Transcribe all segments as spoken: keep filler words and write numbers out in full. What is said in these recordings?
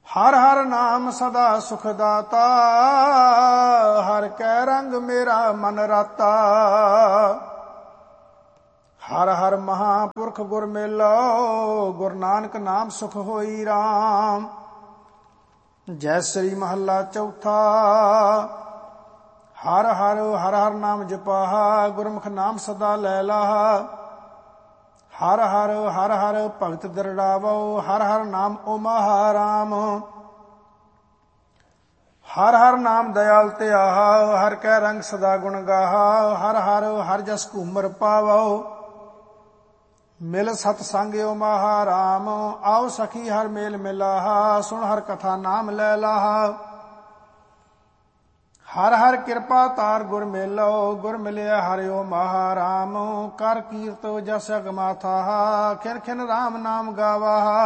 हर हर नाम सदा सुख दाता, हर कै रंग मेरा मन राता। हर हर महापुरख गुर मेलो, गुरु नानक नाम सुख होई राम। जय श्री महला चौथा। हर हर हर हर नाम जपाहा, गुरमुख नाम सदा लै लाहा। हर हर हर हर भगत दरड़ावो, हर हर नाम ओमाहा राम। हर हर नाम दयाल त्याहा, हर कै रंग सदा गुण गाहा। हर हर हर जस घूमर पावो, मिल सत संग ओमाहा राम। आओ सखी हर मेल मिलाहा, सुन हर कथा नाम लै लाहा। हर हर कृपा तार गुर मेलो, गुर मिलिया हरिओ महाराम। कर कीरत जस अगमाथा, खिन खिन राम नाम गावाहा।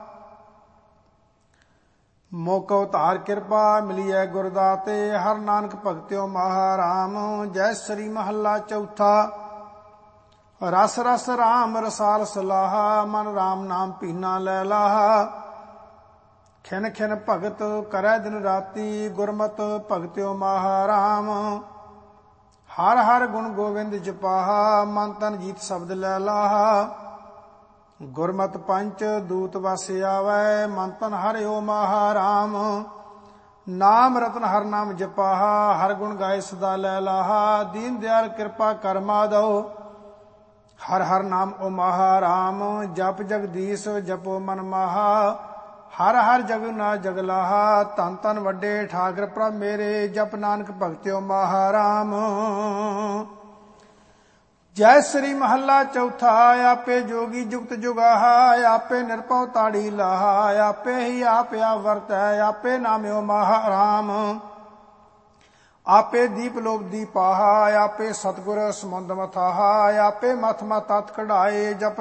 मोको तार कृपा मिलिए गुरदाते, हर नानक भगत्यो महाराम। जय श्री महला चौथा। रस रस राम रसाल सलाहा, मन राम नाम पीना लै लाहा। खिन खिन भगत करै दिन राती, गुरमत भगत्यो महाराम। हर हर गुण गोविंद जपाहा, मन तन जीत शब्द लै लाहा। गुरमत पंच दूत वस आवै, मन तन हरिओ महाराम। नाम रतन हर नाम जपाहा, हर गुण गाय सदा लै लाहा। दीन दयाल कृपा कर माधो, हर हर नाम ओ महाराम। जप जगदीश जपो मन माहा, हर हर जग ना जगलाहा। धन धन वड्डे ठाकर प्रभ मेरे, जप नानक भगत्यो महाराम। जय श्री महला चौथा। आपे जोगी जुगत जुगाहा, आपे निरपौ ताड़ी लाहा। आपे ही आप आवर्त है, आपे नाम्यो महाराम। आपे दीप लोक दीपाहा, आपे सतगुर समुंद मथाहा। आपे मथ मथ तत् कढ़ाए, जप